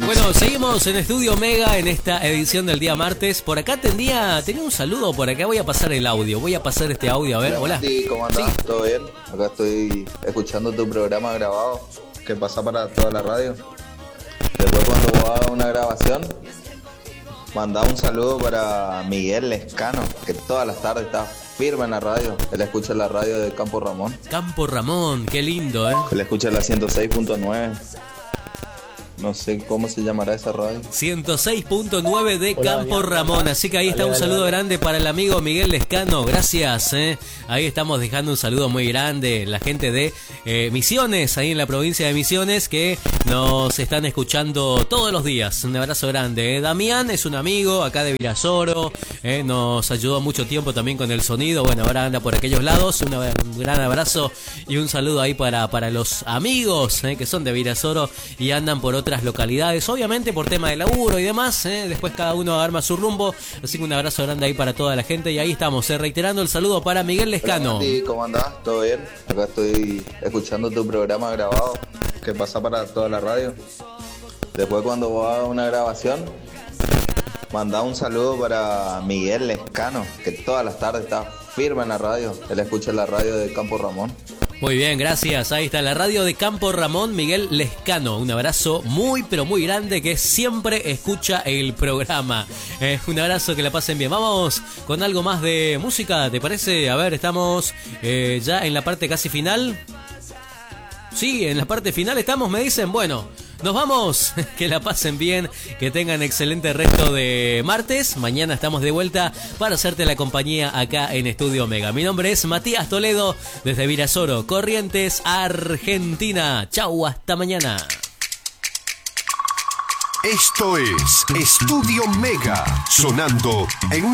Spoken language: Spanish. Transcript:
Bueno, seguimos en Estudio Mega en esta edición del día martes. Por acá tenía un saludo, por acá voy a pasar el audio. Voy a pasar este audio, a ver, hola. Sí, ¿cómo andás? Sí. ¿Todo bien? Acá estoy escuchando tu programa grabado que pasa para toda la radio. Después cuando vos hagas una grabación, mandá un saludo para Miguel Lescano, que todas las tardes está firme en la radio. Él escucha la radio de Campo Ramón. Campo Ramón, qué lindo, Él escucha la 106.9. No sé cómo se llamará esa radio. 106.9 de Hola, Campo Damián. Ramón. Así que ahí está Dale, un dale, saludo dale. grande para el amigo Miguel Lescano. Gracias. Ahí estamos dejando un saludo muy grande. La gente de Misiones, ahí en la provincia de Misiones, que nos están escuchando todos los días. Un abrazo grande. Damián es un amigo acá de Virasoro. Nos ayudó mucho tiempo también con el sonido. Bueno, ahora anda por aquellos lados. Un gran abrazo y un saludo ahí para los amigos que son de Virasoro y andan por otras localidades, obviamente por tema de laburo y demás, después cada uno arma su rumbo, así que un abrazo grande ahí para toda la gente y ahí estamos, reiterando el saludo para Miguel Lescano. Sí, ¿cómo andás? ¿Todo bien? Acá estoy escuchando tu programa grabado que pasa para toda la radio. Después cuando vos hagas una grabación, mandá un saludo para Miguel Lescano, que todas las tardes está firme en la radio. Él escucha la radio de Campo Ramón. Muy bien, gracias. Ahí está la radio de Campo Ramón, Miguel Lescano. Un abrazo muy, pero muy grande que siempre escucha el programa. Un abrazo, que la pasen bien. Vamos con algo más de música, ¿te parece? A ver, estamos ya en la parte casi final. Sí, en la parte final estamos, me dicen. Bueno, nos vamos. Que la pasen bien, que tengan excelente resto de martes. Mañana estamos de vuelta para hacerte la compañía acá en Estudio Mega. Mi nombre es Matías Toledo, desde Virasoro, Corrientes, Argentina. Chau, hasta mañana. Esto es Estudio Mega, sonando en una